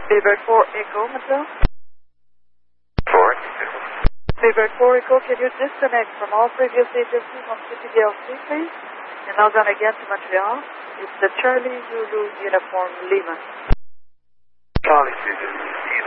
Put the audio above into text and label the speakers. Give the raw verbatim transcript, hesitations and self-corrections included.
Speaker 1: Daybird four Echo, Mattel.
Speaker 2: four.
Speaker 1: Daybird four Echo, can you disconnect from all previous agencies on C P D L C, please? And log on again to Montreal. It's the Charlie Zulu Uniform Lima.
Speaker 2: Charlie Zulu.